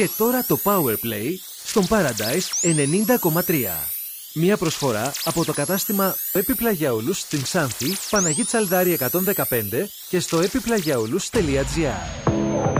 Και τώρα το Powerplay στον Paradise 90,3. Μία προσφορά από το κατάστημα Επιπλαγιαούλους στην Ξάνθη, Παναγή Τσαλδάρη 115 και στο επιπλαγιαούλους.gr.